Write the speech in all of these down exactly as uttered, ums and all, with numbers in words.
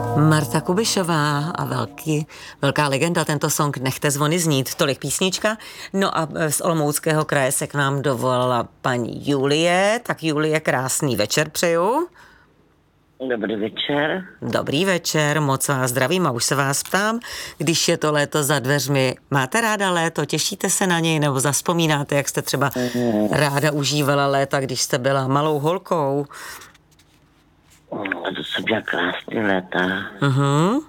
Marta Kubišová a velký, velká legenda, tento song Nechte zvony znít, tolik písnička. No a z Olomouckého kraje se k nám dovolala paní Julie. Tak Julie, krásný večer přeju. Dobrý večer. Dobrý večer, moc vás zdravím a už se vás ptám, když je to léto za dveřmi, máte ráda léto, těšíte se na něj nebo zavzpomínáte, jak jste třeba ráda užívala léta, když jste byla malou holkou? To jsou byla krásný léta. Uh-huh.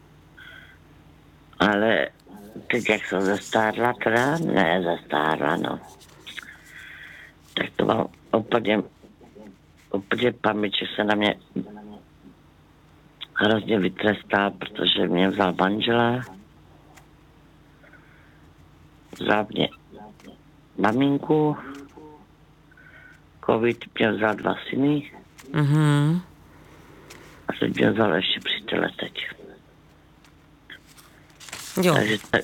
Ale teď, jak jsem zastárla, teda, ne zastárla, no. Tak to mám úplně, úplně paměť, že se na mě hrozně vytrestal, protože mě vzal manžela, vzal mě maminku, covid mě vzal dva syny. Mhm. A teď mě vzal ještě přítele teď. Jo. Takže tak.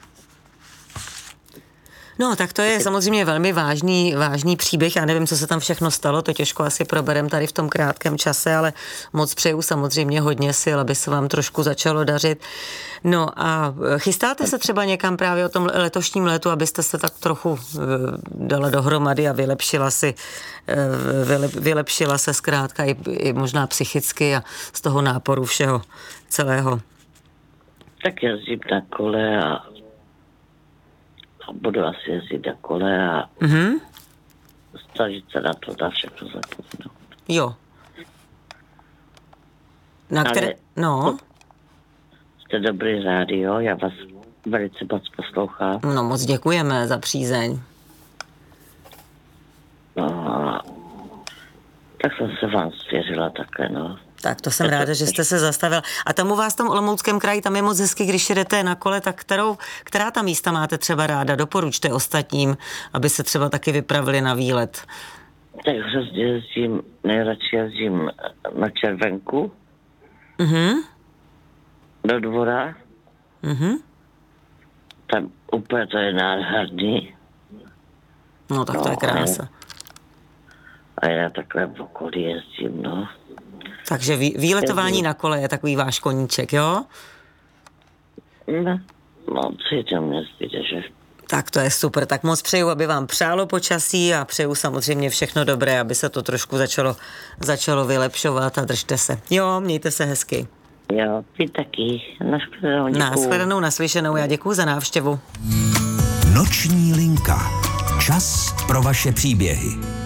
No, tak to je samozřejmě velmi vážný, vážný příběh. Já nevím, co se tam všechno stalo, to těžko asi proberem tady v tom krátkém čase, ale moc přeju samozřejmě hodně sil, aby se vám trošku začalo dařit. No a chystáte se třeba někam právě o tom letošním letu, abyste se tak trochu dala dohromady a vylepšila si, vylepšila se zkrátka i, i možná psychicky a z toho náporu všeho celého. Tak jezdím na kole a A budu asi jezdit na kole a mm-hmm. snažit se na to, na všechno zapomenout. Jo. Na které... Ale no. Jste dobrý rádio, já vás velice moc poslouchám. No moc děkujeme za přízeň. No, tak jsem se vám svěřila také, no. Tak to jsem ráda, že jste se zastavil. A tam u vás v tom Olomouckém kraji, tam je moc hezky, když jedete na kole, tak kterou, která ta místa máte třeba ráda? Doporučte ostatním, aby se třeba taky vypravili na výlet. Tak hrozně jezdím, nejradši jezdím na Červenku, Mhm. do Dvora. Mhm. Tam úplně to je nádherný. No tak to je krása. A já na takovém okolí jezdím, no. Takže vý, výletování na kole je takový váš koníček, jo? No, no co je tam nezbyde, že? Tak to je super, tak moc přeju, aby vám přálo počasí a přeju samozřejmě všechno dobré, aby se to trošku začalo, začalo vylepšovat a držte se. Jo, mějte se hezky. Jo, vy taky. Nashledanou, děkuju. Nashledanou, naslyšenou, já děkuju za návštěvu. Noční linka. Čas pro vaše příběhy.